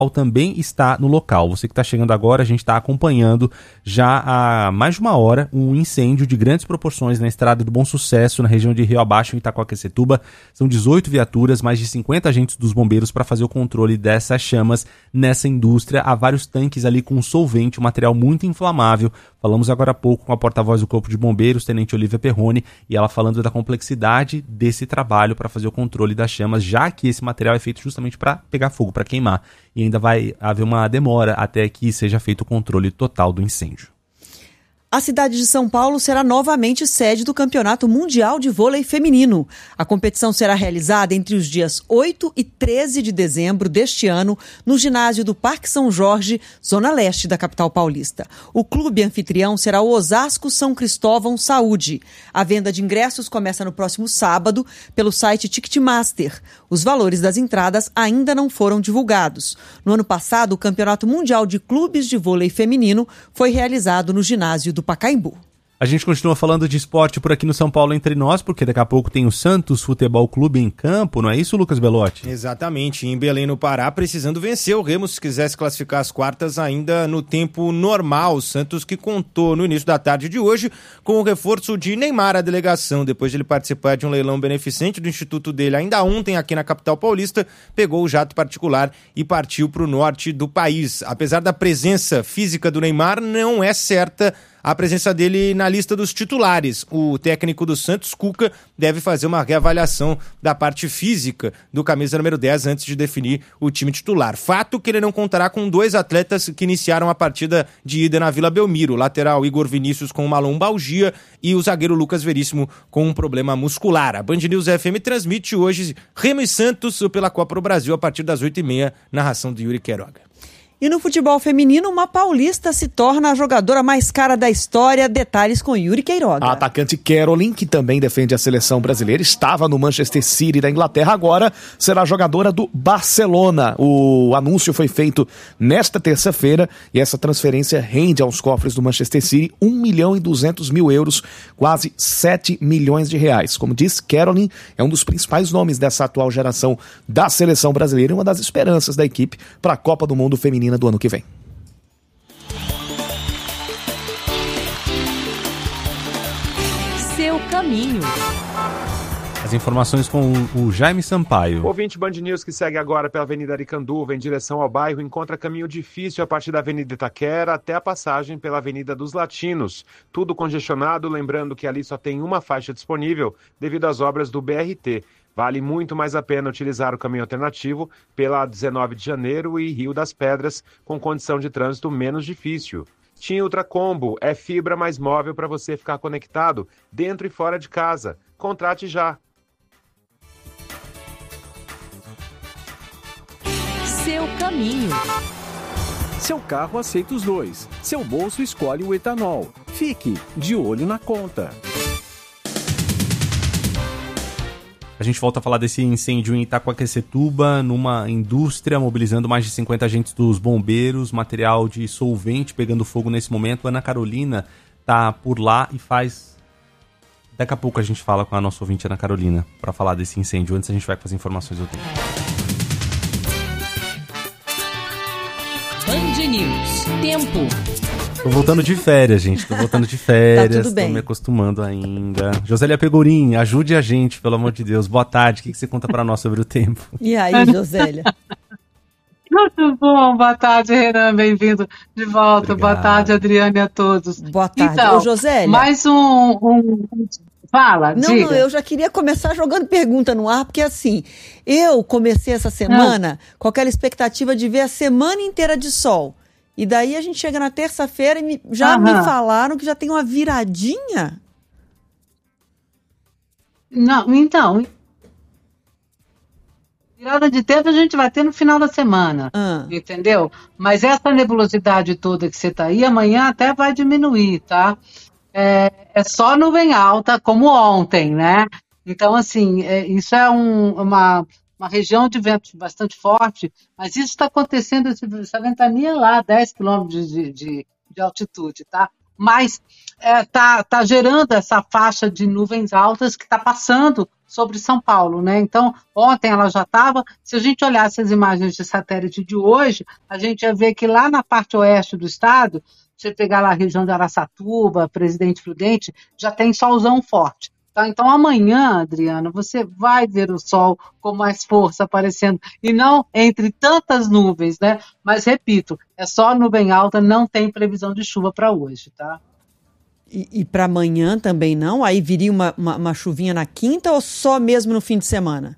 também está no local. Você que está chegando agora, a gente está acompanhando já há mais de uma hora um incêndio de grandes proporções na estrada do Bom Sucesso, na região de Rio Abaixo, em Itaquaquecetuba. São 18 viaturas, mais de 50 agentes dos bombeiros para fazer o controle dessas chamas nessa indústria. Há vários tanques ali com solvente, um material muito inflamável. Falamos agora há pouco com a porta-voz do Corpo de Bombeiros, Tenente Olivia Perrone, e ela falando da complexidade desse trabalho para fazer o controle das chamas, já que esse material é feito justamente para pegar fogo, para queimar. E ainda vai haver uma demora até que seja feito o controle total do incêndio. A cidade de São Paulo será novamente sede do Campeonato Mundial de Vôlei Feminino. A competição será realizada entre os dias 8 e 13 de dezembro deste ano, no ginásio do Parque São Jorge, zona leste da capital paulista. O clube anfitrião será o Osasco São Cristóvão Saúde. A venda de ingressos começa no próximo sábado pelo site Ticketmaster. Os valores das entradas ainda não foram divulgados. No ano passado, o Campeonato Mundial de Clubes de Vôlei Feminino foi realizado no ginásio do Pacaembu. A gente continua falando de esporte por aqui no São Paulo Entre Nós, porque daqui a pouco tem o Santos Futebol Clube em campo, não é isso, Lucas Belotti? Exatamente, em Belém, no Pará, precisando vencer o Remo se quisesse classificar as quartas ainda no tempo normal. O Santos que contou no início da tarde de hoje com o reforço de Neymar à delegação, depois de ele participar de um leilão beneficente do instituto dele ainda ontem aqui na capital paulista, pegou o jato particular e partiu para o norte do país. Apesar da presença física do Neymar, não é certa a presença dele na lista dos titulares. O técnico do Santos, Cuca, deve fazer uma reavaliação da parte física do camisa número 10 antes de definir o time titular. Fato que ele não contará com dois atletas que iniciaram a partida de ida na Vila Belmiro, o lateral Igor Vinícius com uma lombalgia e o zagueiro Lucas Veríssimo com um problema muscular. A Band News FM transmite hoje Remo e Santos pela Copa do Brasil a partir das 8h30, narração de Yuri Queiroga. E no futebol feminino, uma paulista se torna a jogadora mais cara da história. Detalhes com Yuri Queiroga. A atacante Caroline, que também defende a seleção brasileira, estava no Manchester City da Inglaterra, agora será jogadora do Barcelona. O anúncio foi feito nesta terça-feira e essa transferência rende aos cofres do Manchester City 1.200.000 euros, quase 7 milhões de reais. Como disse, Caroline é um dos principais nomes dessa atual geração da seleção brasileira e uma das esperanças da equipe para a Copa do Mundo Feminina do ano que vem. Seu caminho. As informações com o Jaime Sampaio. O ouvinte Band News que segue agora pela Avenida Aricanduva em direção ao bairro encontra caminho difícil a partir da Avenida Itaquera até a passagem pela Avenida dos Latinos. Tudo congestionado, lembrando que ali só tem uma faixa disponível devido às obras do BRT. Vale muito mais a pena utilizar o caminho alternativo pela 19 de janeiro e Rio das Pedras, com condição de trânsito menos difícil. TIM Ultracombo é fibra mais móvel para você ficar conectado dentro e fora de casa. Contrate já. Seu caminho. Seu carro aceita os dois. Seu bolso escolhe o etanol. Fique de olho na conta. A gente volta a falar desse incêndio em Itaquaquecetuba, numa indústria, mobilizando mais de 50 agentes dos bombeiros, material de solvente pegando fogo nesse momento. Ana Carolina tá por lá e faz... Daqui a pouco a gente fala com a nossa ouvinte Ana Carolina para falar desse incêndio. Antes a gente vai com as informações do tempo. Band News. Tempo. Tô voltando de férias, gente. Tô voltando de férias. Tá tudo bem. Tô me acostumando ainda. Josélia Pegorim, ajude a gente, pelo amor de Deus. Boa tarde. O que você conta pra nós sobre o tempo? E aí, Josélia? Muito bom. Boa tarde, Renan. Bem-vindo de volta. Obrigado. Boa tarde, Adriane, a todos. Boa tarde. Então, Ô, Josélia. mais Fala, Não, diga. eu já queria começar jogando pergunta no ar, porque assim, eu comecei essa semana com aquela expectativa de ver a semana inteira de sol. E daí a gente chega na terça-feira e me falaram que já tem uma viradinha. Não, então, virada de tempo a gente vai ter no final da semana, entendeu? Mas essa nebulosidade toda que você está aí, amanhã até vai diminuir, tá? É só nuvem alta, como ontem, né? Então, assim, isso é uma região de vento bastante forte, mas isso está acontecendo, essa ventania lá, 10 quilômetros de altitude, tá? mas tá gerando essa faixa de nuvens altas que está passando sobre São Paulo, né? Então, ontem ela já estava, se a gente olhasse as imagens de satélite de hoje, a gente ia ver que lá na parte oeste do estado, se você pegar lá a região de Araçatuba, Presidente Prudente, já tem solzão forte. Tá? Então, amanhã, Adriana, você vai ver o sol com mais força aparecendo, e não entre tantas nuvens, né? Mas, repito, é só nuvem alta, não tem previsão de chuva para hoje, tá? E para amanhã também não? Aí viria uma chuvinha na quinta ou só mesmo no fim de semana?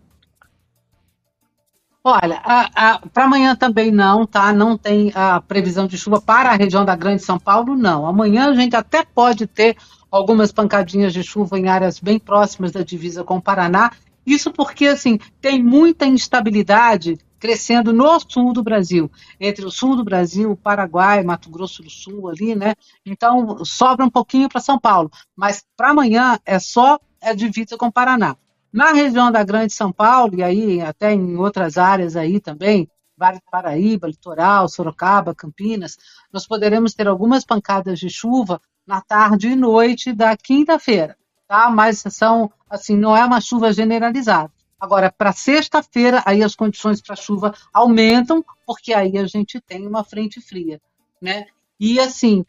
Olha, para amanhã também não, tá? Não tem a previsão de chuva para a região da Grande São Paulo, não. Amanhã a gente até pode ter algumas pancadinhas de chuva em áreas bem próximas da divisa com o Paraná. Isso porque, assim, tem muita instabilidade crescendo no sul do Brasil, entre o sul do Brasil, o Paraguai, Mato Grosso do Sul ali, né? Então, sobra um pouquinho para São Paulo, mas para amanhã é só a divisa com o Paraná. Na região da Grande São Paulo, e aí até em outras áreas aí também, Vale do Paraíba, Litoral, Sorocaba, Campinas, nós poderemos ter algumas pancadas de chuva na tarde e noite da quinta-feira, tá? Mas são, assim, não é uma chuva generalizada. Agora, para sexta-feira, aí as condições para chuva aumentam, porque aí a gente tem uma frente fria, né? E, assim,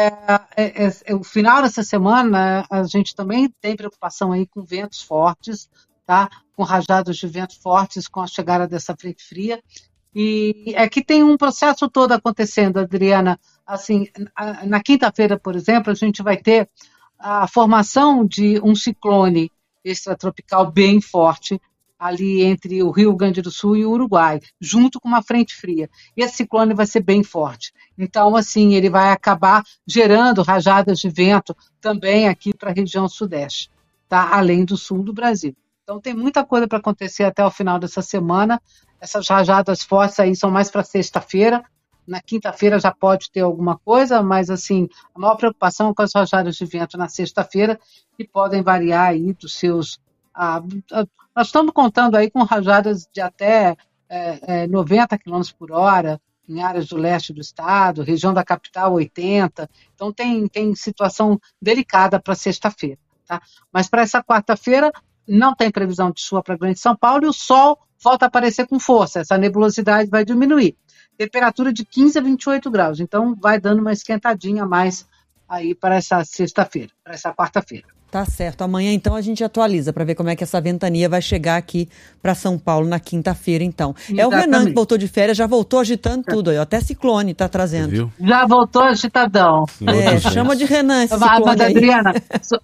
o final dessa semana, a gente também tem preocupação aí com ventos fortes, tá? Com rajadas de vento fortes com a chegada dessa frente fria. E é que tem um processo todo acontecendo, Adriana. Assim, na quinta-feira, por exemplo, a gente vai ter a formação de um ciclone extratropical bem forte, ali entre o Rio Grande do Sul e o Uruguai, junto com uma frente fria. E esse ciclone vai ser bem forte. Então, assim, ele vai acabar gerando rajadas de vento também aqui para a região sudeste, tá? Além do sul do Brasil. Então, tem muita coisa para acontecer até o final dessa semana. Essas rajadas fortes aí são mais para sexta-feira. Na quinta-feira já pode ter alguma coisa, mas, assim, a maior preocupação é com as rajadas de vento na sexta-feira, que podem variar aí dos seus... nós estamos contando aí com rajadas de até 90 km por hora em áreas do leste do estado, região da capital 80, então tem situação delicada para sexta-feira, tá? Mas para essa quarta-feira não tem previsão de chuva para a Grande São Paulo e o sol volta a aparecer com força, essa nebulosidade vai diminuir. Temperatura de 15 a 28 graus, então vai dando uma esquentadinha a mais aí para essa sexta-feira, para essa quarta-feira. Tá certo. Amanhã, então, a gente atualiza para ver como é que essa ventania vai chegar aqui para São Paulo na quinta-feira, então. Exatamente. É o Renan que voltou de férias, já voltou agitando tudo aí. Até ciclone tá trazendo. Viu? Já voltou agitadão. Chama de Renan esse ciclone mas, aí. Adriana...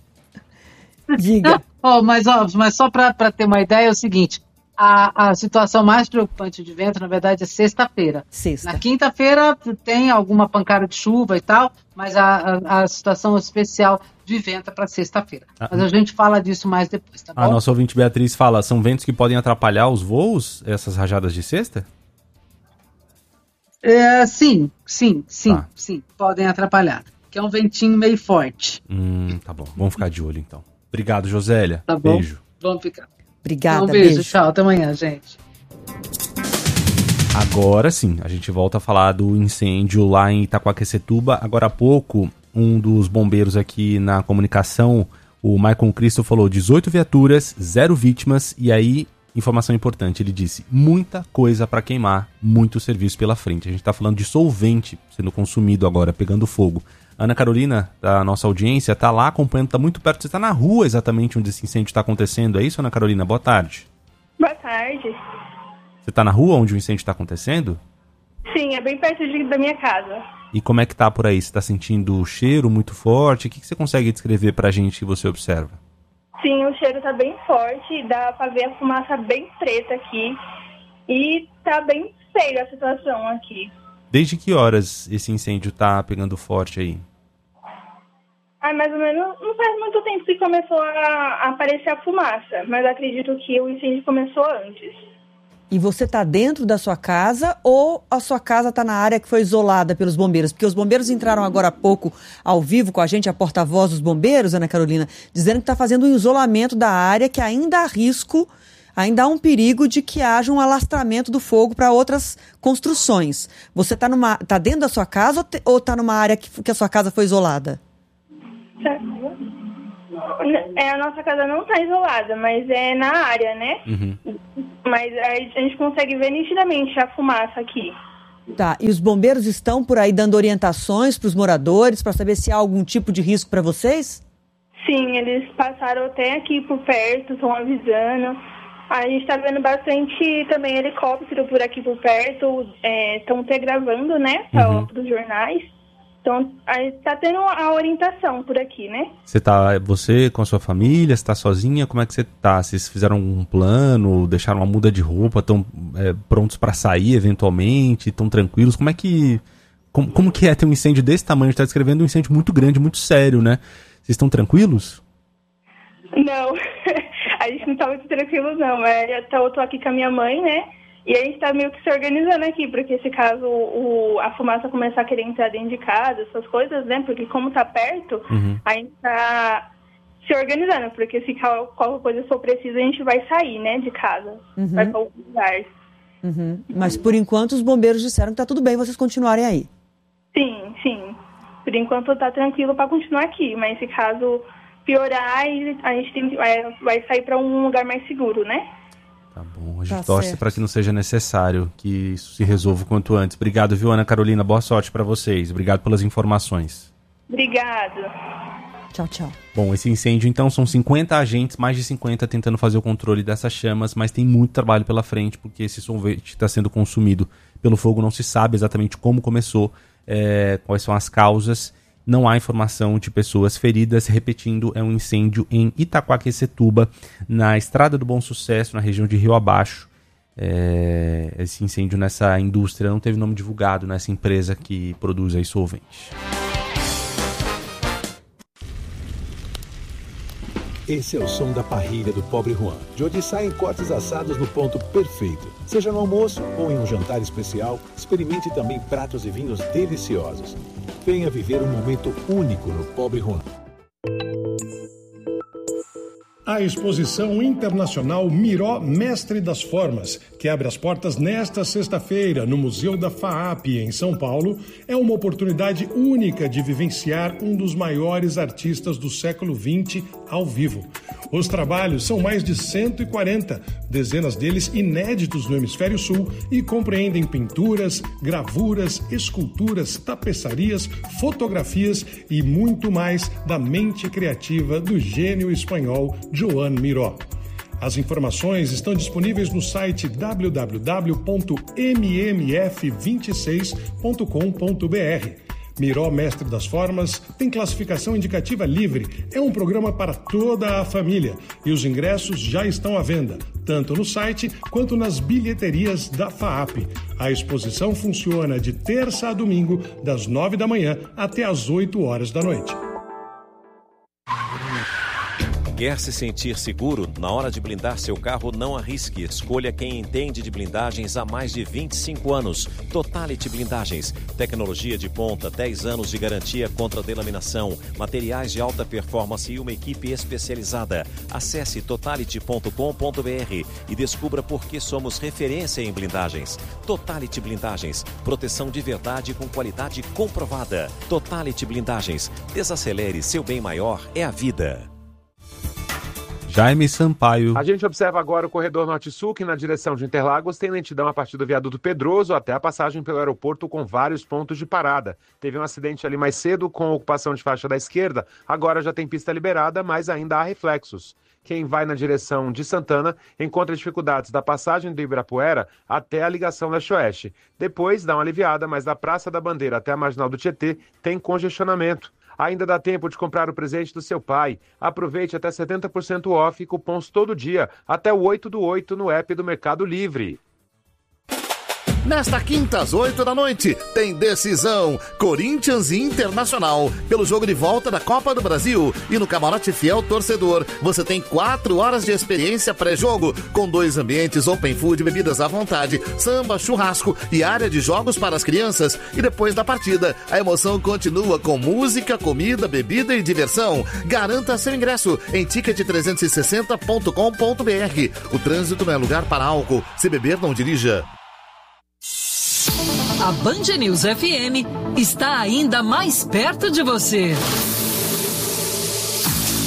Diga. Mas só para ter uma ideia, é o seguinte, a situação mais preocupante de vento, na verdade, é sexta-feira. Na quinta-feira tem alguma pancada de chuva e tal, mas a situação especial de vento é para sexta-feira. Mas a gente fala disso mais depois, tá bom? A nossa ouvinte Beatriz fala, são ventos que podem atrapalhar os voos, essas rajadas de sexta? Sim, podem atrapalhar. Que é um ventinho meio forte. Tá bom, vamos ficar de olho então. Obrigado, Josélia. Tá bom. Beijo. Vamos ficar. Obrigada, um beijo. Tchau, até amanhã, gente. Agora sim, a gente volta a falar do incêndio lá em Itaquaquecetuba. Agora há pouco, um dos bombeiros aqui na comunicação, o Maicon Cristo, falou 18 viaturas, 0 vítimas, e aí, informação importante, ele disse, muita coisa para queimar, muito serviço pela frente. A gente está falando de solvente sendo consumido agora, pegando fogo. Ana Carolina, da nossa audiência, está lá acompanhando, está muito perto. Você está na rua exatamente onde esse incêndio está acontecendo, é isso, Ana Carolina? Boa tarde. Boa tarde. Você está na rua onde o incêndio está acontecendo? Sim, é bem perto da minha casa. E como é que tá por aí? Você está sentindo o cheiro muito forte? O que você consegue descrever para a gente que você observa? Sim, o cheiro está bem forte, dá para ver a fumaça bem preta aqui. E tá bem feia a situação aqui. Desde que horas esse incêndio tá pegando forte aí? Mais ou menos, não faz muito tempo que começou a aparecer a fumaça, mas acredito que o incêndio começou antes. E você está dentro da sua casa ou a sua casa está na área que foi isolada pelos bombeiros? Porque os bombeiros entraram agora há pouco ao vivo com a gente, a porta-voz dos bombeiros, Ana Carolina, dizendo que está fazendo um isolamento da área, que ainda há risco, ainda há um perigo de que haja um alastramento do fogo para outras construções. Você está dentro da sua casa ou está numa área que a sua casa foi isolada? A nossa casa não está isolada, mas é na área, né? Mas a gente consegue ver nitidamente a fumaça aqui. Tá, e os bombeiros estão por aí dando orientações para os moradores, para saber se há algum tipo de risco para vocês? Sim, eles passaram até aqui por perto, estão avisando. A gente está vendo bastante também helicóptero por aqui por perto, estão até gravando, né, para os jornais. Então, está tendo a orientação por aqui, né? Você com a sua família, você está sozinha? Como é que você está? Vocês fizeram um plano, deixaram uma muda de roupa, estão prontos para sair eventualmente, estão tranquilos? Como que é ter um incêndio desse tamanho? A gente está descrevendo um incêndio muito grande, muito sério, né? Vocês estão tranquilos? Não, a gente não está muito tranquilo, não. Eu tô aqui com a minha mãe, né? E a gente está meio que se organizando aqui, porque se caso a fumaça começar a querer entrar dentro de casa, essas coisas, né? Porque como está perto, a gente está se organizando, porque se qualquer coisa for preciso, a gente vai sair, né, de casa, vai para algum lugar. Mas por enquanto os bombeiros disseram que está tudo bem vocês continuarem aí. Sim. Por enquanto está tranquilo para continuar aqui, mas se caso piorar, a gente vai sair para um lugar mais seguro, né? Tá bom, a gente torce para que não seja necessário, que isso se resolva o quanto antes. Obrigado, viu, Ana Carolina? Boa sorte para vocês. Obrigado pelas informações. Obrigado. Tchau. Bom, esse incêndio, então, são 50 agentes, mais de 50 tentando fazer o controle dessas chamas, mas tem muito trabalho pela frente, porque esse solvente está sendo consumido pelo fogo, não se sabe exatamente como começou, quais são as causas. Não há informação de pessoas feridas. Repetindo, é um incêndio em Itaquaquecetuba, na Estrada do Bom Sucesso, na região de Rio Abaixo. Esse incêndio nessa indústria não teve nome divulgado, nessa empresa que produz aí solvente. Esse é o som da parrilha do Pobre Juan, de onde saem cortes assados no ponto perfeito. Seja no almoço ou em um jantar especial, experimente também pratos e vinhos deliciosos. Venha viver um momento único no Pobre Juan. A exposição internacional Miró Mestre das Formas, que abre as portas nesta sexta-feira no Museu da FAAP, em São Paulo, é uma oportunidade única de vivenciar um dos maiores artistas do século XX ao vivo. Os trabalhos são mais de 140, dezenas deles inéditos no Hemisfério Sul, e compreendem pinturas, gravuras, esculturas, tapeçarias, fotografias e muito mais da mente criativa do gênio espanhol Joan Miró. As informações estão disponíveis no site www.mmf26.com.br. Miró Mestre das Formas tem classificação indicativa livre. É um programa para toda a família e os ingressos já estão à venda, tanto no site quanto nas bilheterias da FAAP. A exposição funciona de terça a domingo, das 9 da manhã até as 8 horas da noite. Quer se sentir seguro? Na hora de blindar seu carro, não arrisque. Escolha quem entende de blindagens há mais de 25 anos. Totality Blindagens. Tecnologia de ponta, 10 anos de garantia contra delaminação, materiais de alta performance e uma equipe especializada. Acesse totality.com.br e descubra por que somos referência em blindagens. Totality Blindagens. Proteção de verdade com qualidade comprovada. Totality Blindagens. Desacelere, seu bem maior é a vida. Jaime Sampaio. A gente observa agora o corredor Norte-Sul, que na direção de Interlagos tem lentidão a partir do viaduto Pedroso até a passagem pelo aeroporto, com vários pontos de parada. Teve um acidente ali mais cedo com ocupação de faixa da esquerda, agora já tem pista liberada, mas ainda há reflexos. Quem vai na direção de Santana encontra dificuldades da passagem do Ibirapuera até a ligação leste-oeste. Depois dá uma aliviada, mas da Praça da Bandeira até a Marginal do Tietê tem congestionamento. Ainda dá tempo de comprar o presente do seu pai. Aproveite até 70% off e cupons todo dia, até o 8/8 no app do Mercado Livre. Nesta quinta, às 8 da noite, tem decisão Corinthians e Internacional pelo jogo de volta da Copa do Brasil. E no Camarote Fiel Torcedor, você tem 4 horas de experiência pré-jogo, com 2 ambientes, open food, bebidas à vontade, samba, churrasco e área de jogos para as crianças. E depois da partida, a emoção continua com música, comida, bebida e diversão. Garanta seu ingresso em ticket360.com.br. O trânsito não é lugar para álcool. Se beber, não dirija. A Band News FM está ainda mais perto de você.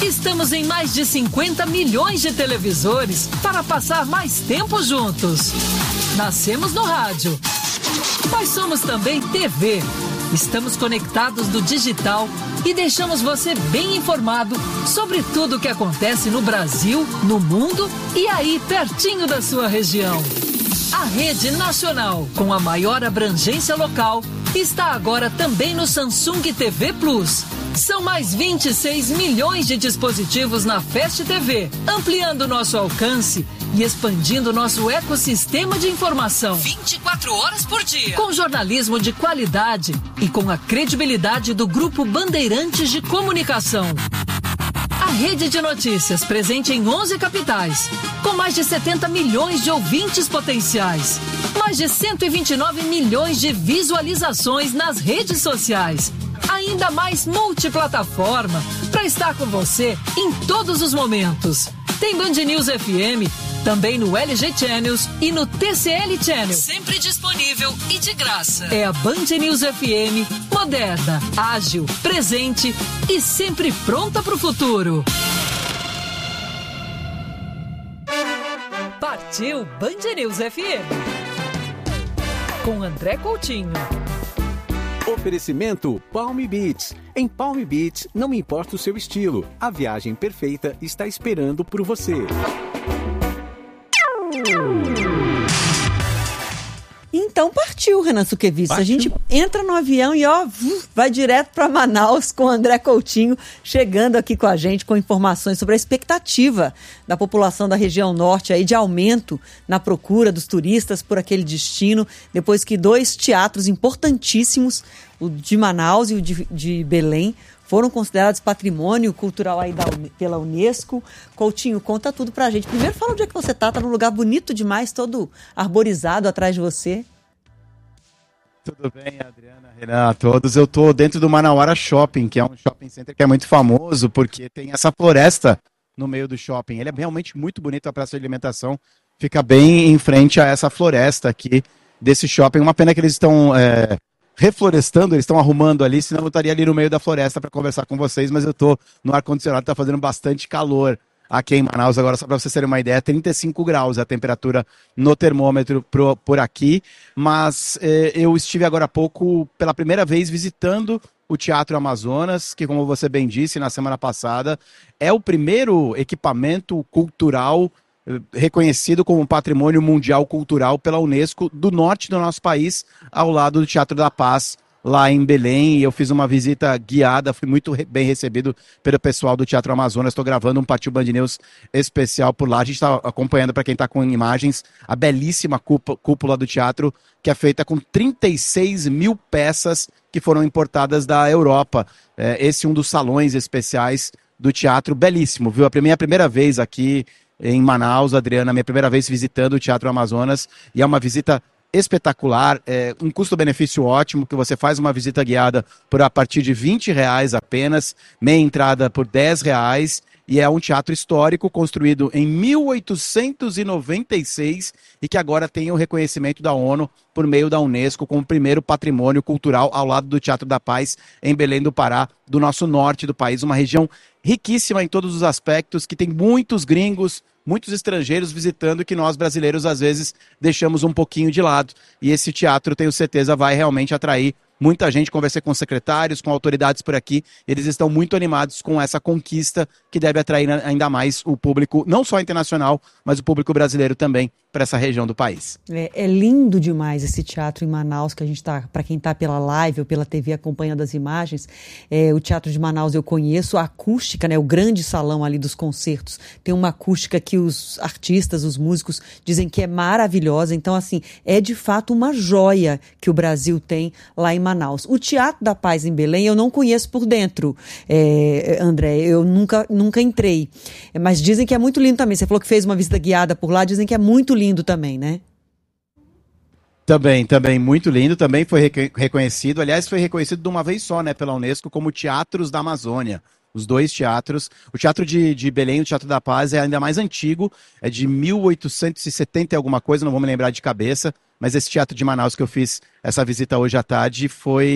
Estamos em mais de 50 milhões de televisores para passar mais tempo juntos. Nascemos no rádio, mas somos também TV. Estamos conectados do digital e deixamos você bem informado sobre tudo o que acontece no Brasil, no mundo e aí pertinho da sua região. A Rede Nacional, com a maior abrangência local, está agora também no Samsung TV Plus. São mais 26 milhões de dispositivos na Fast TV, ampliando nosso alcance e expandindo nosso ecossistema de informação. 24 horas por dia. Com jornalismo de qualidade e com a credibilidade do Grupo Bandeirantes de Comunicação. A rede de notícias presente em 11 capitais, com mais de 70 milhões de ouvintes potenciais, mais de 129 milhões de visualizações nas redes sociais, ainda mais multiplataforma para estar com você em todos os momentos. Tem Band News FM, também no LG Channels e no TCL Channel. Sempre disponível e de graça. É a Band News FM, moderna, ágil, presente e sempre pronta para o futuro. Partiu Band News FM. Com André Coutinho. Oferecimento Palm Beach. Em Palm Beach, não importa o seu estilo, a viagem perfeita está esperando por você. Então partiu, Renan Suquevicius. A gente entra no avião e vai direto para Manaus com o André Coutinho, chegando aqui com a gente com informações sobre a expectativa da população da região norte aí de aumento na procura dos turistas por aquele destino, depois que 2 teatros importantíssimos, o de Manaus e o de Belém, foram considerados patrimônio cultural aí pela Unesco. Coutinho, conta tudo pra gente. Primeiro fala onde é que você tá num lugar bonito demais, todo arborizado atrás de você. Tudo bem, Adriana, Renan, a todos. Eu tô dentro do Manauara Shopping, que é um shopping center que é muito famoso, porque tem essa floresta no meio do shopping. Ele é realmente muito bonito, a praça de alimentação fica bem em frente a essa floresta aqui desse shopping. Uma pena que eles estão reflorestando, eles estão arrumando ali, senão eu estaria ali no meio da floresta para conversar com vocês, mas eu tô no ar-condicionado, tá fazendo bastante calor aqui em Manaus. Agora, só para vocês terem uma ideia, 35 graus a temperatura no termômetro por aqui, mas eu estive agora há pouco, pela primeira vez, visitando o Teatro Amazonas, que, como você bem disse na semana passada, é o primeiro equipamento cultural reconhecido como Patrimônio Mundial Cultural pela Unesco do norte do nosso país, ao lado do Teatro da Paz, lá em Belém. E eu fiz uma visita guiada, fui muito bem recebido pelo pessoal do Teatro Amazonas. Estou gravando um Partiu Band News especial por lá. A gente está acompanhando, para quem está com imagens, a belíssima cúpula do teatro, que é feita com 36 mil peças que foram importadas da Europa. Esse é um dos salões especiais do teatro, belíssimo, viu? A minha primeira vez aqui em Manaus, Adriana, minha primeira vez visitando o Teatro Amazonas, e é uma visita espetacular, um custo-benefício ótimo, que você faz uma visita guiada a partir de R$20 apenas, meia entrada por R$10, e é um teatro histórico construído em 1896 e que agora tem o reconhecimento da ONU por meio da Unesco como primeiro patrimônio cultural, ao lado do Teatro da Paz, em Belém do Pará, do nosso norte do país, uma região riquíssima em todos os aspectos, que tem muitos gringos, muitos estrangeiros visitando, que nós brasileiros às vezes deixamos um pouquinho de lado. E esse teatro, tenho certeza, vai realmente atrair muita gente. Conversei com secretários, com autoridades por aqui, eles estão muito animados com essa conquista que deve atrair ainda mais o público, não só internacional, mas o público brasileiro também, para essa região do país. É lindo demais esse teatro em Manaus, que a gente tá, para quem está pela live ou pela TV acompanhando as imagens, o Teatro de Manaus eu conheço, a acústica, né, o grande salão ali dos concertos, tem uma acústica que os artistas, os músicos dizem que é maravilhosa. Então, assim, é de fato uma joia que o Brasil tem lá em Manaus. O Teatro da Paz em Belém eu não conheço por dentro, André, eu nunca entrei, mas dizem que é muito lindo também. Você falou que fez uma visita guiada por lá, dizem que é muito lindo também, né? Também, muito lindo, também foi reconhecido, aliás, foi reconhecido de uma vez só, né, pela Unesco, como Teatros da Amazônia. Os 2 teatros, o Teatro de Belém, o Teatro da Paz, é ainda mais antigo, é de 1870 e alguma coisa, não vou me lembrar de cabeça, mas esse Teatro de Manaus que eu fiz essa visita hoje à tarde foi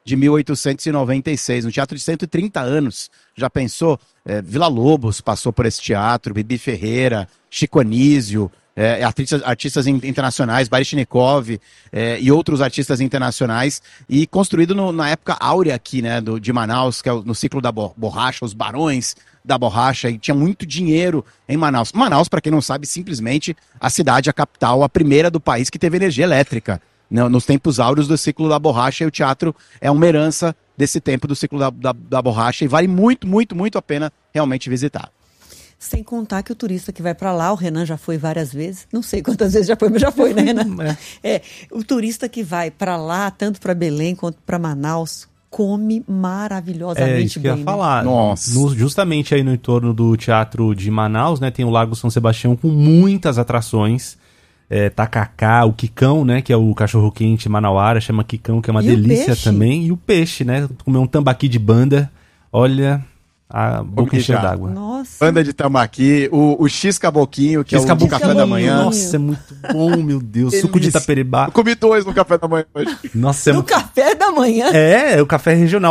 de 1896, um teatro de 130 anos. Já pensou? Villa-Lobos passou por esse teatro, Bibi Ferreira, Chico Anísio, artistas internacionais, Baryshnikov e outros artistas internacionais, e construído na época áurea aqui, né, de Manaus, que é no ciclo da borracha, os barões da borracha, e tinha muito dinheiro em Manaus. Manaus, para quem não sabe, simplesmente a cidade, a capital, a primeira do país que teve energia elétrica, né, nos tempos áureos do ciclo da borracha, e o teatro é uma herança desse tempo do ciclo da borracha, e vale muito, muito, muito a pena realmente visitar. Sem contar que o turista que vai para lá, o Renan já foi várias vezes, não sei quantas vezes já foi, mas já foi, né, Renan? O turista que vai para lá, tanto para Belém quanto para Manaus, come maravilhosamente isso que bem. eu ia falar. Né? Nossa. Justamente aí no entorno do Teatro de Manaus, né, tem o Lago São Sebastião com muitas atrações. Tacacá, o quicão, né, que é o cachorro-quente manauara, chama quicão, que é uma delícia também. E o peixe, né, comer um tambaqui de banda, olha... A boca encheu d'água. Nossa. Banda de tambaqui, o X-Caboquinho, que é o de café da manhã. Nossa, é muito bom, meu Deus. Suco de Itaperibá. Eu comi 2 no café da manhã hoje. Nossa, no café da manhã? É o café regional.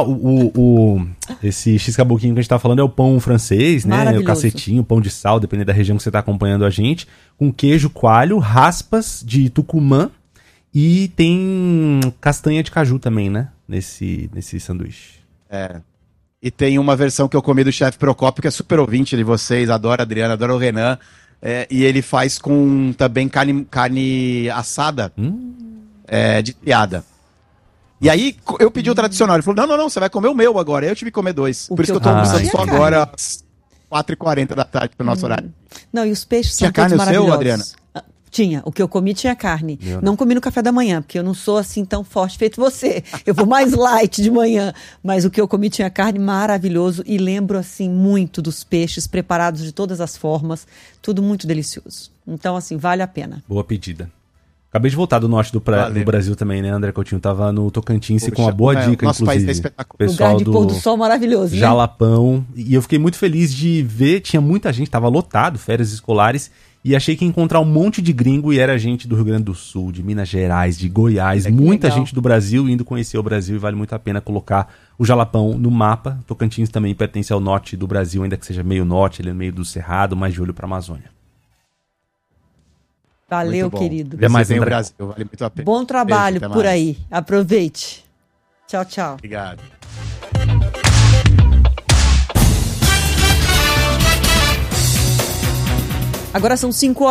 Esse X-Caboquinho que a gente tá falando é o pão francês, né? O cacetinho, pão de sal, dependendo da região que você tá acompanhando a gente. Com queijo coalho, raspas de Tucumã e tem castanha de caju também, né? Nesse sanduíche. E tem uma versão que eu comi do chefe Procópio, que é super ouvinte de vocês, adora a Adriana, adora o Renan, e ele faz com também carne assada, de triada. E aí eu pedi o tradicional, ele falou, não, você vai comer o meu agora, eu tive que comer 2. Por isso que eu tô almoçando só agora, às 4h40 da tarde, pro nosso horário. Não, e os peixes são todos maravilhosos. Tinha carne o seu, Adriana? Tinha, o que eu comi tinha carne. Não comi no café da manhã, porque eu não sou assim tão forte feito você. Eu vou mais light de manhã. Mas o que eu comi tinha carne, maravilhoso. E lembro assim muito dos peixes preparados de todas as formas. Tudo muito delicioso. Então assim, vale a pena. Boa pedida. Acabei de voltar do norte do Brasil também, né, André Coutinho? Tava no Tocantins com uma boa dica, nosso inclusive. País é espetacular. Pessoal lugar de pôr do sol maravilhoso, né? Jalapão. E eu fiquei muito feliz de ver, tinha muita gente, tava lotado, férias escolares, e achei que ia encontrar um monte de gringo, e era gente do Rio Grande do Sul, de Minas Gerais, de Goiás, muita gente do Brasil indo conhecer o Brasil, e vale muito a pena colocar o Jalapão no mapa. Tocantins também pertence ao norte do Brasil, ainda que seja meio norte, ele é meio do Cerrado, mais de olho pra Amazônia. Valeu, querido. Vê mais em Brasil, vale muito a pena. Bom trabalho por aí. Aproveite. Tchau, tchau. Obrigado. Agora são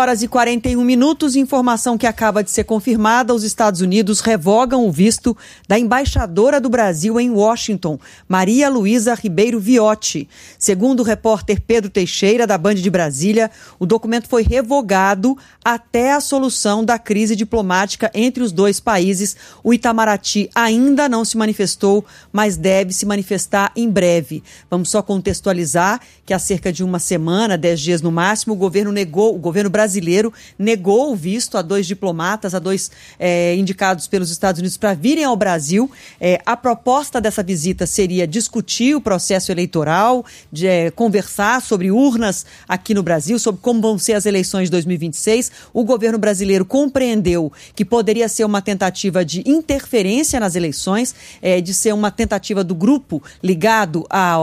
5h41. Informação que acaba de ser confirmada: os Estados Unidos revogam o visto da embaixadora do Brasil em Washington, Maria Luísa Ribeiro Viotti. Segundo o repórter Pedro Teixeira, da Band de Brasília, o documento foi revogado até a solução da crise diplomática entre os dois países. O Itamaraty ainda não se manifestou, mas deve se manifestar em breve. Vamos só contextualizar que há cerca de uma semana, 10 dias no máximo, o governo brasileiro negou o visto a 2 diplomatas, a 2 indicados pelos Estados Unidos para virem ao Brasil. A proposta dessa visita seria discutir o processo eleitoral, conversar sobre urnas aqui no Brasil, sobre como vão ser as eleições de 2026. O governo brasileiro compreendeu que poderia ser uma tentativa de interferência nas eleições, de ser uma tentativa do grupo ligado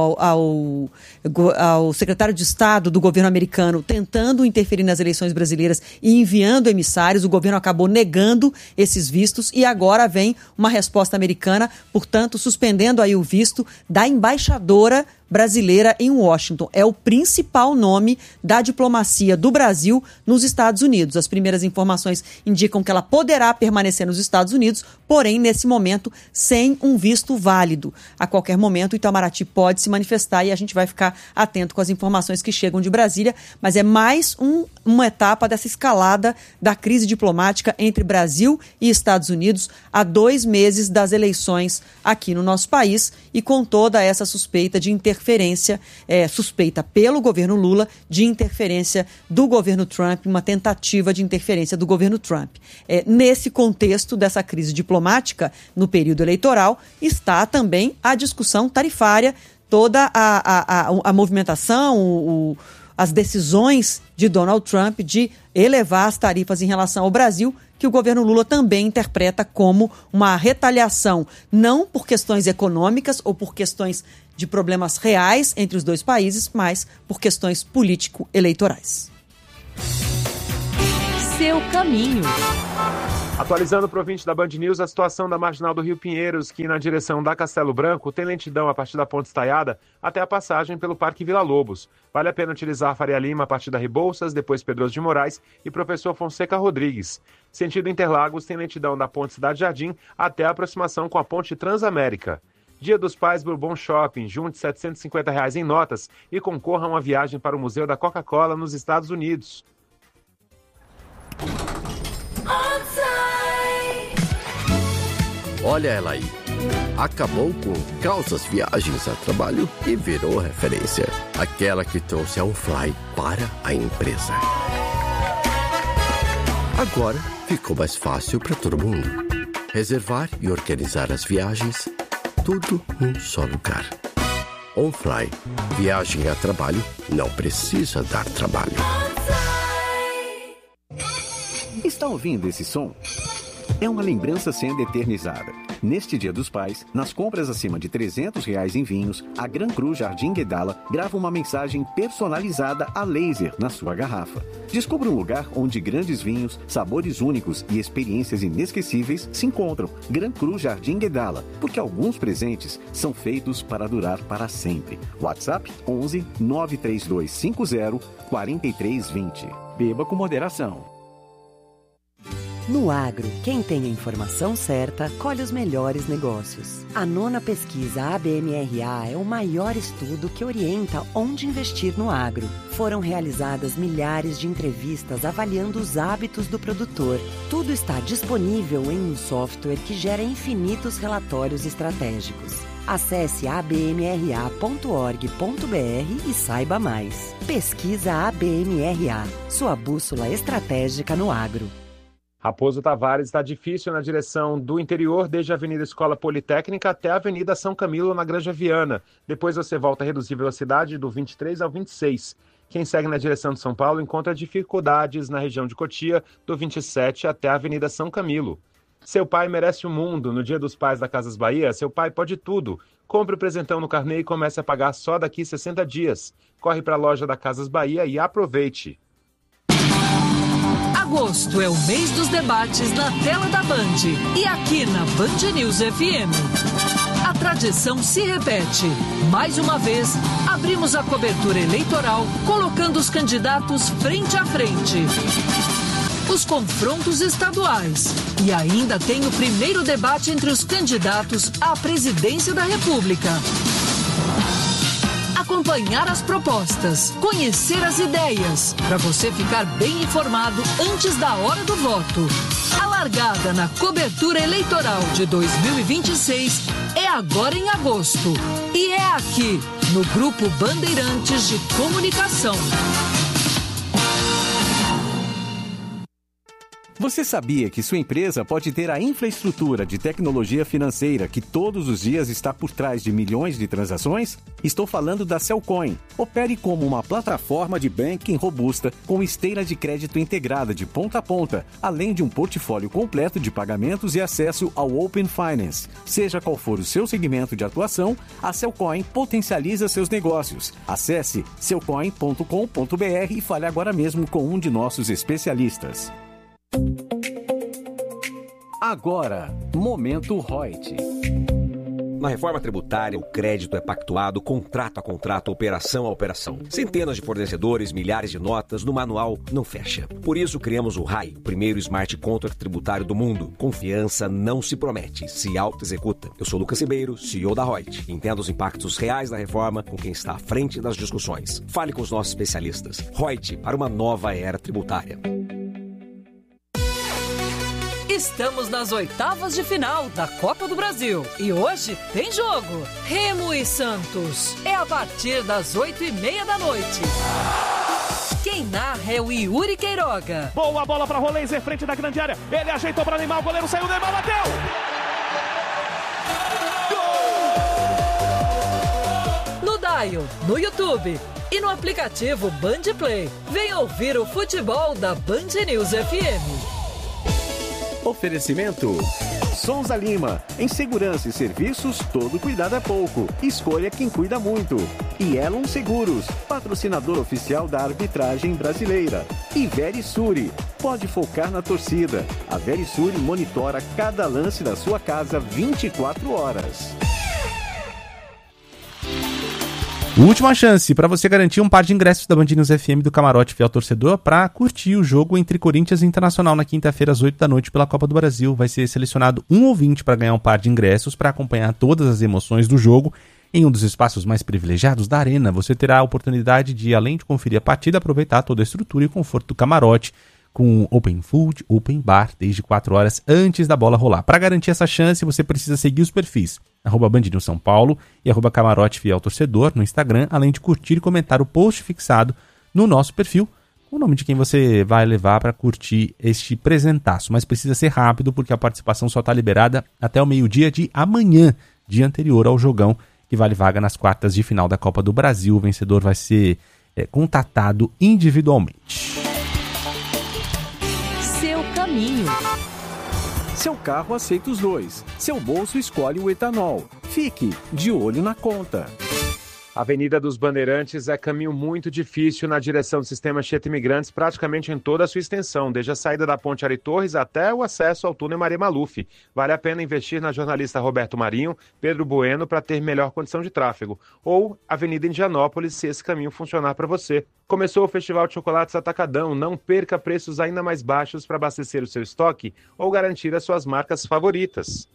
ao secretário de Estado do governo americano tentando interferir nas eleições brasileiras e enviando emissários. O governo acabou negando esses vistos e agora vem uma resposta americana, portanto, suspendendo aí o visto da embaixadora brasileira em Washington. É o principal nome da diplomacia do Brasil nos Estados Unidos. As primeiras informações indicam que ela poderá permanecer nos Estados Unidos, porém, nesse momento, sem um visto válido. A qualquer momento, o Itamaraty pode se manifestar e a gente vai ficar atento com as informações que chegam de Brasília, mas é mais uma etapa dessa escalada da crise diplomática entre Brasil e Estados Unidos há 2 meses das eleições aqui no nosso país e com toda essa suspeita de interferência, suspeita pelo governo Lula de interferência do governo Trump, uma tentativa de interferência do governo Trump. Nesse contexto dessa crise diplomática, no período eleitoral, está também a discussão tarifária, toda a movimentação, as decisões de Donald Trump de elevar as tarifas em relação ao Brasil, que o governo Lula também interpreta como uma retaliação, não por questões econômicas ou por questões de problemas reais entre os dois países, mas por questões político-eleitorais. Seu caminho. Atualizando para o ouvinte da Band News, a situação da Marginal do Rio Pinheiros, que na direção da Castelo Branco tem lentidão a partir da Ponte Estaiada até a passagem pelo Parque Vila Lobos. Vale a pena utilizar a Faria Lima a partir da Rebouças, depois Pedroso de Moraes e Professor Fonseca Rodrigues. Sentido Interlagos tem lentidão da Ponte Cidade Jardim até a aproximação com a Ponte Transamérica. Dia dos Pais Bourbon Shopping, junte R$ 750 em notas e concorra a uma viagem para o Museu da Coca-Cola nos Estados Unidos. Olha ela aí. Acabou com calças viagens a trabalho e virou referência. Aquela que trouxe a OnFly para a empresa. Agora ficou mais fácil para todo mundo. Reservar e organizar as viagens, tudo num só lugar. OnFly. Viagem a trabalho não precisa dar trabalho. Está ouvindo esse som? É uma lembrança sendo eternizada. Neste Dia dos Pais, nas compras acima de R$300 em vinhos, a Gran Cru Jardim Guedala grava uma mensagem personalizada a laser na sua garrafa. Descubra um lugar onde grandes vinhos, sabores únicos e experiências inesquecíveis se encontram. Gran Cru Jardim Guedala, porque alguns presentes são feitos para durar para sempre. WhatsApp 11 93250 4320. Beba com moderação. No agro, quem tem a informação certa, colhe os melhores negócios. A 9ª pesquisa ABMRA é o maior estudo que orienta onde investir no agro. Foram realizadas milhares de entrevistas avaliando os hábitos do produtor. Tudo está disponível em um software que gera infinitos relatórios estratégicos. Acesse abmra.org.br e saiba mais. Pesquisa ABMRA, sua bússola estratégica no agro. Raposo Tavares está difícil na direção do interior, desde a Avenida Escola Politécnica até a Avenida São Camilo, na Granja Viana. Depois você volta a reduzir velocidade do 23 ao 26. Quem segue na direção de São Paulo encontra dificuldades na região de Cotia, do 27 até a Avenida São Camilo. Seu pai merece o mundo. No Dia dos Pais da Casas Bahia, seu pai pode tudo. Compre o presentão no carnê e comece a pagar só daqui 60 dias. Corre para a loja da Casas Bahia e aproveite. Agosto é o mês dos debates na tela da Band e aqui na Band News FM. A tradição se repete. Mais uma vez, abrimos a cobertura eleitoral colocando os candidatos frente a frente. Os confrontos estaduais. E ainda tem o primeiro debate entre os candidatos à presidência da República. Acompanhar as propostas, conhecer as ideias, para você ficar bem informado antes da hora do voto. A largada na cobertura eleitoral de 2026 é agora em agosto. E é aqui, no Grupo Bandeirantes de Comunicação. Você sabia que sua empresa pode ter a infraestrutura de tecnologia financeira que todos os dias está por trás de milhões de transações? Estou falando da Cellcoin. Opere como uma plataforma de banking robusta com esteira de crédito integrada de ponta a ponta, além de um portfólio completo de pagamentos e acesso ao Open Finance. Seja qual for o seu segmento de atuação, a Cellcoin potencializa seus negócios. Acesse cellcoin.com.br e fale agora mesmo com um de nossos especialistas. Agora, Momento Reut. Na reforma tributária, o crédito é pactuado contrato a contrato, operação a operação. Centenas de fornecedores, milhares de notas, no manual não fecha. Por isso criamos o RAI, o primeiro smart contract tributário do mundo. Confiança não se promete, se auto-executa. Eu sou Lucas Ribeiro, CEO da Reut. Entenda os impactos reais da reforma com quem está à frente das discussões. Fale com os nossos especialistas. Reut, para uma nova era tributária. Estamos nas oitavas de final da Copa do Brasil. E hoje tem jogo. Remo e Santos. É a partir das 8h30 da noite. Quem narra é o Yuri Queiroga. Boa bola para Rolenzer, frente da grande área. Ele ajeitou para Neymar, o goleiro saiu, Neymar bateu! No Dial, no YouTube e no aplicativo Band Play. Venha ouvir o futebol da Band News FM. Oferecimento Souza Lima. Em segurança e serviços, todo cuidado é pouco. Escolha quem cuida muito. E Elon Seguros, patrocinador oficial da arbitragem brasileira. E Verisure, pode focar na torcida. A Verisure monitora cada lance da sua casa 24 horas. Última chance para você garantir um par de ingressos da Band News FM do Camarote Fiel Torcedor para curtir o jogo entre Corinthians e Internacional na quinta-feira às 8 da noite pela Copa do Brasil. Vai ser selecionado um ouvinte para ganhar um par de ingressos para acompanhar todas as emoções do jogo em um dos espaços mais privilegiados da arena. Você terá a oportunidade de, além de conferir a partida, aproveitar toda a estrutura e conforto do camarote com open food, open bar, desde 4 horas antes da bola rolar. Para garantir essa chance, você precisa seguir os perfis @Band News São Paulo e @Camarote Fiel Torcedor no Instagram, além de curtir e comentar o post fixado no nosso perfil, com o nome de quem você vai levar para curtir este presentaço. Mas precisa ser rápido, porque a participação só está liberada até o meio-dia de amanhã, dia anterior ao jogão, que vale vaga nas quartas de final da Copa do Brasil. O vencedor vai ser contatado individualmente. Seu caminho. Seu carro aceita os dois. Seu bolso escolhe o etanol. Fique de olho na conta. A Avenida dos Bandeirantes é caminho muito difícil na direção do sistema Anchieta Imigrantes, praticamente em toda a sua extensão, desde a saída da Ponte Ari Torres até o acesso ao túnel Maria Maluf. Vale a pena investir na jornalista Roberto Marinho, Pedro Bueno, para ter melhor condição de tráfego. Ou Avenida Indianópolis, se esse caminho funcionar para você. Começou o Festival de Chocolates Atacadão. Não perca preços ainda mais baixos para abastecer o seu estoque ou garantir as suas marcas favoritas.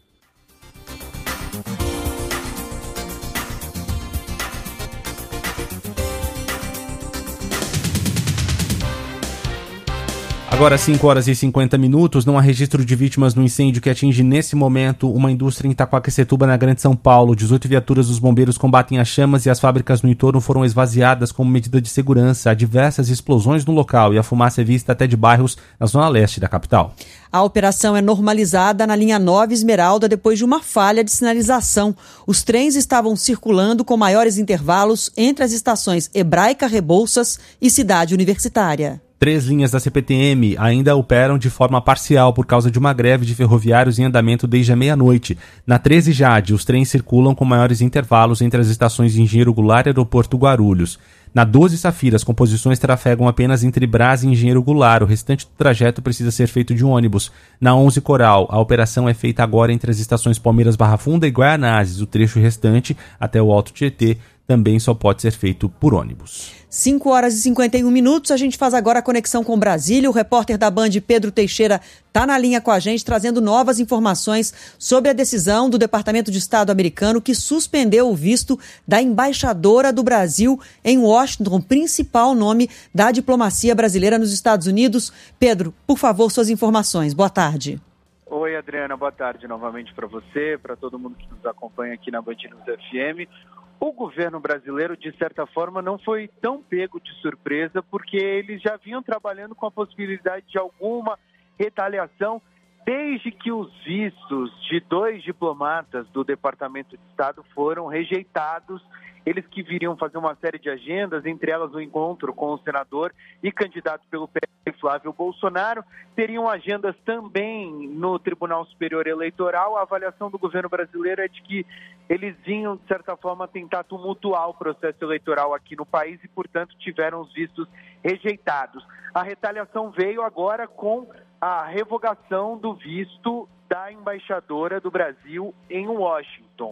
Agora 5 horas e 50 minutos, não há registro de vítimas no incêndio que atinge nesse momento uma indústria em Itaquaquecetuba, na Grande São Paulo. 18 viaturas dos bombeiros combatem as chamas e as fábricas no entorno foram esvaziadas como medida de segurança. Há diversas explosões no local e a fumaça é vista até de bairros na zona leste da capital. A operação é normalizada na linha 9 Esmeralda depois de uma falha de sinalização. Os trens estavam circulando com maiores intervalos entre as estações Hebraica Rebouças e Cidade Universitária. 3 linhas da CPTM ainda operam de forma parcial por causa de uma greve de ferroviários em andamento desde a meia-noite. Na 13 Jade, os trens circulam com maiores intervalos entre as estações de Engenheiro Goulart e Aeroporto Guarulhos. Na 12 Safira, as composições trafegam apenas entre Brás e Engenheiro Goulart. O restante do trajeto precisa ser feito de ônibus. Na 11 Coral, a operação é feita agora entre as estações Palmeiras Barra Funda e Guaianazes. O trecho restante, até o Alto Tietê, também só pode ser feito por ônibus. 5 horas e 51 minutos, a gente faz agora a conexão com Brasília. O repórter da Band, Pedro Teixeira, está na linha com a gente, trazendo novas informações sobre a decisão do Departamento de Estado americano que suspendeu o visto da embaixadora do Brasil em Washington, principal nome da diplomacia brasileira nos Estados Unidos. Pedro, por favor, suas informações. Boa tarde. Oi, Adriana, boa tarde novamente para você, para todo mundo que nos acompanha aqui na Band News FM. O governo brasileiro, de certa forma, não foi tão pego de surpresa, porque eles já vinham trabalhando com a possibilidade de alguma retaliação desde que os vistos de 2 diplomatas do Departamento de Estado foram rejeitados. Eles que viriam fazer uma série de agendas, entre elas o encontro com o senador e candidato pelo PL, Flávio Bolsonaro, teriam agendas também no Tribunal Superior Eleitoral. A avaliação do governo brasileiro é de que eles vinham, de certa forma, tentar tumultuar o processo eleitoral aqui no país e, portanto, tiveram os vistos rejeitados. A retaliação veio agora com a revogação do visto da embaixadora do Brasil em Washington.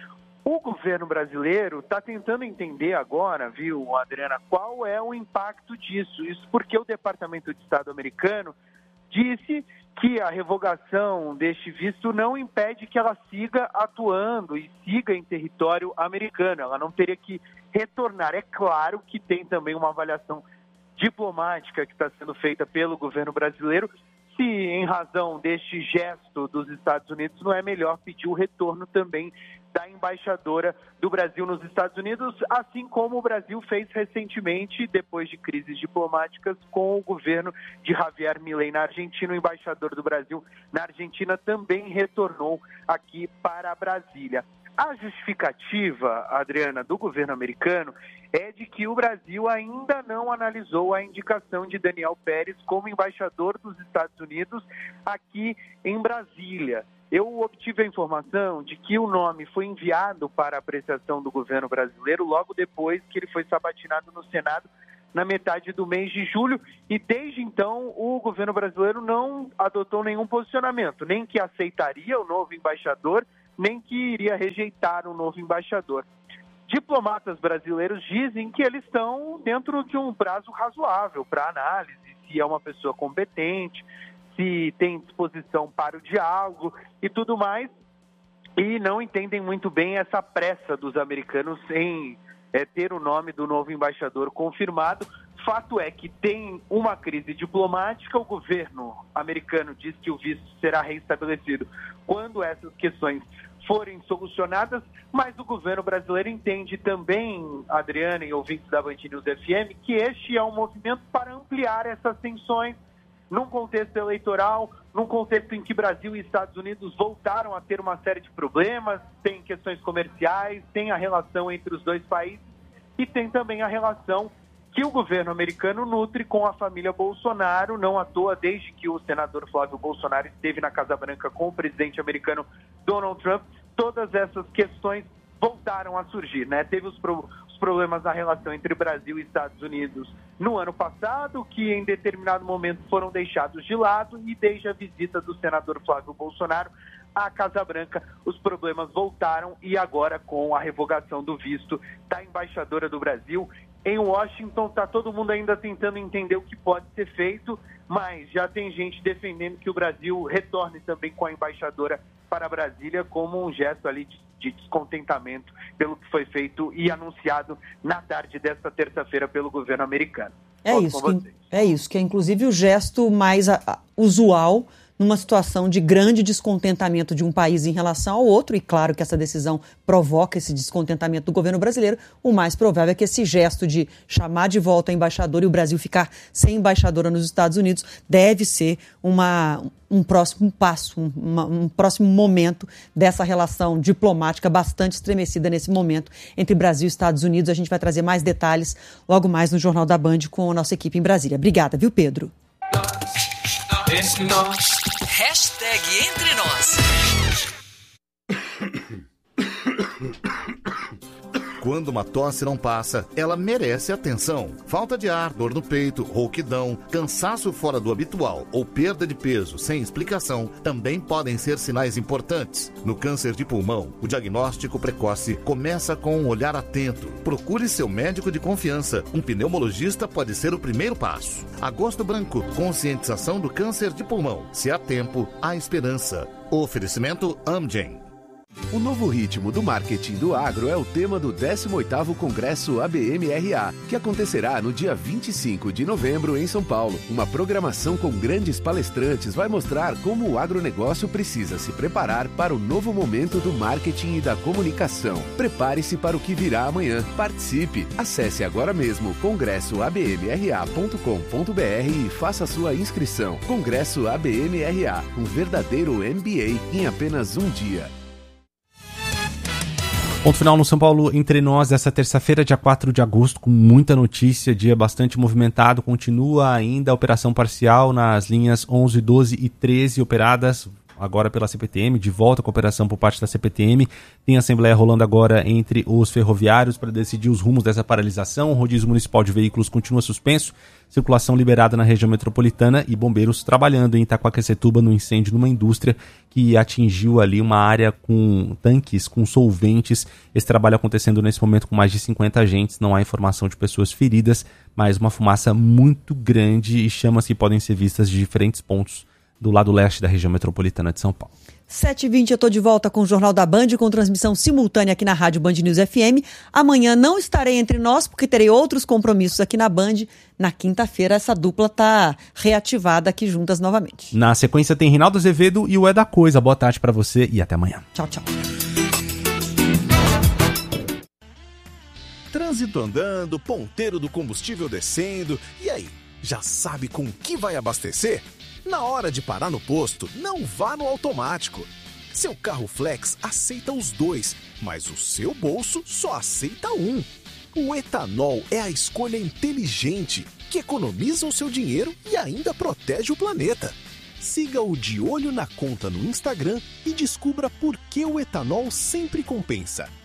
O governo brasileiro está tentando entender agora, viu, Adriana, qual é o impacto disso. Isso porque o Departamento de Estado americano disse que a revogação deste visto não impede que ela siga atuando e siga em território americano. Ela não teria que retornar. É claro que tem também uma avaliação diplomática que está sendo feita pelo governo brasileiro, se em razão deste gesto dos Estados Unidos não é melhor pedir o retorno também da embaixadora do Brasil nos Estados Unidos, assim como o Brasil fez recentemente, depois de crises diplomáticas, com o governo de Javier Milei na Argentina. O embaixador do Brasil na Argentina também retornou aqui para Brasília. A justificativa, Adriana, do governo americano é de que o Brasil ainda não analisou a indicação de Daniel Pérez como embaixador dos Estados Unidos aqui em Brasília. Eu obtive a informação de que o nome foi enviado para apreciação do governo brasileiro logo depois que ele foi sabatinado no Senado na metade do mês de julho, e desde então o governo brasileiro não adotou nenhum posicionamento, nem que aceitaria o novo embaixador, nem que iria rejeitar o novo embaixador. Diplomatas brasileiros dizem que eles estão dentro de um prazo razoável para análise, se é uma pessoa competente, se tem disposição para o diálogo e tudo mais, e não entendem muito bem essa pressa dos americanos em ter o nome do novo embaixador confirmado. Fato é que tem uma crise diplomática, o governo americano diz que o visto será reestabelecido quando essas questões forem solucionadas, mas o governo brasileiro entende também, Adriana e ouvintes da Band News FM, que este é um movimento para ampliar essas tensões num contexto eleitoral, num contexto em que Brasil e Estados Unidos voltaram a ter uma série de problemas, tem questões comerciais, tem a relação entre os dois países e tem também a relação que o governo americano nutre com a família Bolsonaro, não à toa, desde que o senador Flávio Bolsonaro esteve na Casa Branca com o presidente americano Donald Trump, todas essas questões voltaram a surgir, né? Teve os problemas na relação entre Brasil e Estados Unidos no ano passado, que em determinado momento foram deixados de lado, e desde a visita do senador Flávio Bolsonaro à Casa Branca, os problemas voltaram, e agora com a revogação do visto da embaixadora do Brasil em Washington, está todo mundo ainda tentando entender o que pode ser feito, mas já tem gente defendendo que o Brasil retorne também com a embaixadora para Brasília como um gesto ali de descontentamento pelo que foi feito e anunciado na tarde desta terça-feira pelo governo americano. É isso que é inclusive o gesto mais usual numa situação de grande descontentamento de um país em relação ao outro, e claro que essa decisão provoca esse descontentamento do governo brasileiro. O mais provável é que esse gesto de chamar de volta a embaixadora e o Brasil ficar sem embaixadora nos Estados Unidos deve ser um próximo passo, um próximo momento dessa relação diplomática bastante estremecida nesse momento entre Brasil e Estados Unidos. A gente vai trazer mais detalhes logo mais no Jornal da Band com a nossa equipe em Brasília. Obrigada, viu, Pedro? Hashtag Entre Nós. Quando uma tosse não passa, ela merece atenção. Falta de ar, dor no peito, rouquidão, cansaço fora do habitual ou perda de peso sem explicação também podem ser sinais importantes. No câncer de pulmão, o diagnóstico precoce começa com um olhar atento. Procure seu médico de confiança. Um pneumologista pode ser o primeiro passo. Agosto Branco, conscientização do câncer de pulmão. Se há tempo, há esperança. Oferecimento Amgen. O novo ritmo do marketing do agro é o tema do 18º Congresso ABMRA, que acontecerá no dia 25 de novembro em São Paulo. Uma programação com grandes palestrantes vai mostrar como o agronegócio precisa se preparar para o novo momento do marketing e da comunicação. Prepare-se para o que virá amanhã. Participe! Acesse agora mesmo congressoabmra.com.br e faça sua inscrição. Congresso ABMRA, um verdadeiro MBA em apenas um dia. Ponto final no São Paulo Entre Nós, essa terça-feira, dia 4 de agosto, com muita notícia, dia bastante movimentado. Continua ainda a operação parcial nas linhas 11, 12 e 13 operadas agora pela CPTM, de volta com a operação por parte da CPTM. Tem assembleia rolando agora entre os ferroviários para decidir os rumos dessa paralisação. O rodízio municipal de veículos continua suspenso, circulação liberada na região metropolitana e bombeiros trabalhando em Itaquaquecetuba no incêndio numa indústria que atingiu ali uma área com tanques, com solventes. Esse trabalho acontecendo nesse momento com mais de 50 agentes, não há informação de pessoas feridas, mas uma fumaça muito grande e chamas que podem ser vistas de diferentes pontos do lado leste da região metropolitana de São Paulo. 7h20, eu estou de volta com o Jornal da Band, com transmissão simultânea aqui na Rádio Band News FM. Amanhã não estarei entre nós, porque terei outros compromissos aqui na Band. Na quinta-feira, essa dupla está reativada aqui juntas novamente. Na sequência tem Rinaldo Azevedo e o É da Coisa. Boa tarde para você e até amanhã. Tchau, tchau. Trânsito andando, ponteiro do combustível descendo. E aí, já sabe com que vai abastecer? Na hora de parar no posto, não vá no automático. Seu carro flex aceita os dois, mas o seu bolso só aceita um. O etanol é a escolha inteligente, que economiza o seu dinheiro e ainda protege o planeta. Siga o De Olho na Conta no Instagram e descubra por que o etanol sempre compensa.